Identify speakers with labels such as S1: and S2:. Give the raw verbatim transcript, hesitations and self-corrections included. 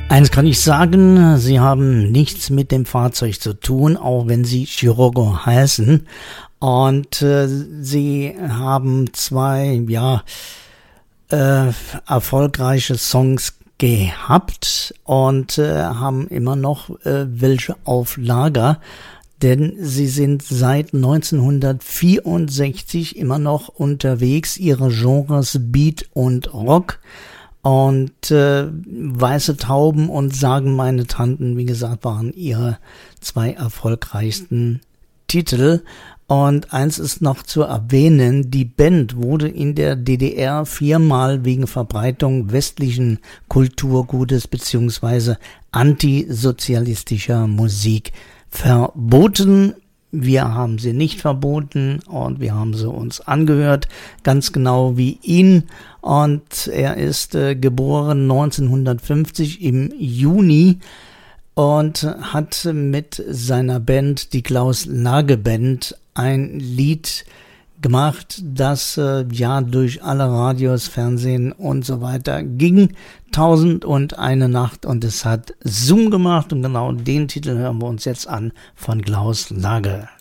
S1: Eins kann ich sagen, sie haben nichts mit dem Fahrzeug zu tun, auch wenn sie Scirocco heißen. Und äh, sie haben zwei, ja, äh, erfolgreiche Songs gehabt und äh, haben immer noch äh, welche auf Lager, denn sie sind seit neunzehnhundertvierundsechzig immer noch unterwegs, ihre Genres Beat und Rock. Und äh, Weiße Tauben und Sagen meine Tanten, wie gesagt, waren ihre zwei erfolgreichsten Titel. Und eins ist noch zu erwähnen, die Band wurde in der D D R viermal wegen Verbreitung westlichen Kulturgutes beziehungsweise antisozialistischer Musik verboten. Wir haben sie nicht verboten und wir haben sie uns angehört, ganz genau wie ihn. Und er ist äh, geboren neunzehnhundertfünfzig im Juni und hat mit seiner Band, die Klaus-Lage-Band, ein Lied gemacht, das äh, ja durch alle Radios, Fernsehen und so weiter ging. Tausend und eine Nacht, und es hat Zoom gemacht und genau den Titel hören wir uns jetzt an von Klaus Lage.